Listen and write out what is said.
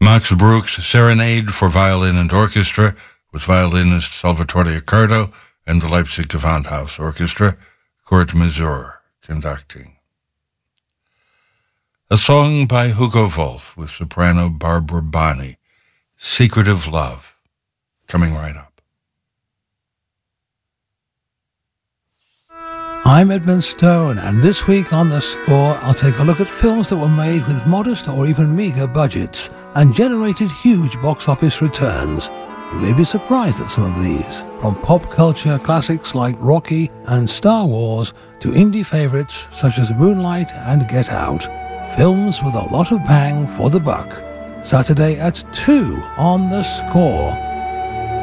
Max Bruch's Serenade for Violin and Orchestra with violinist Salvatore Accardo and the Leipzig Gewandhaus Orchestra, Kurt Masur conducting. A song by Hugo Wolf with soprano Barbara Bonney, Secret of Love, coming right up. I'm Edmund Stone, and this week on The Score, I'll take a look at films that were made with modest or even meagre budgets and generated huge box office returns. You may be surprised at some of these, from pop culture classics like Rocky and Star Wars to indie favourites such as Moonlight and Get Out. Films with a lot of bang for the buck. Saturday at 2 on The Score.